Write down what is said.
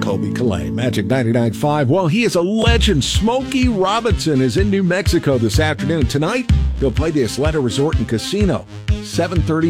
Colby Calais. Magic 99.5. Well, he is a legend. Smokey Robinson is in New Mexico this afternoon. Tonight, he'll play the Isleta Resort and Casino. 7:30